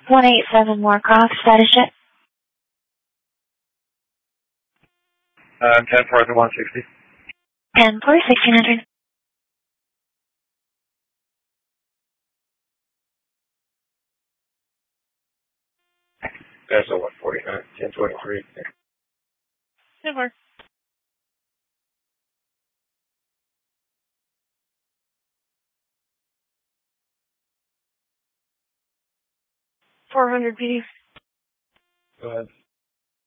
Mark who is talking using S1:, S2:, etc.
S1: 187 Moorcroft, status check.
S2: 10 for 160.
S1: 10 for 1600.
S2: That's a 149. 1023.
S1: Super. 400 PD.
S2: Go ahead.